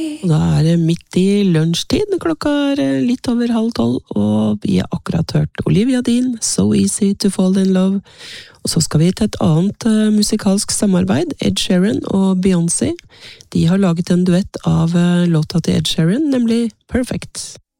Og da det midt i lunsjtid, klokka litt over 11:30, og vi har akkurat hørt Olivia Dean, So Easy to Fall in Love. Og så skal vi til et annet musikalsk samarbeid, Ed Sheeran og Beyoncé. De har laget en duett av låta til Ed Sheeran, nemlig Perfect.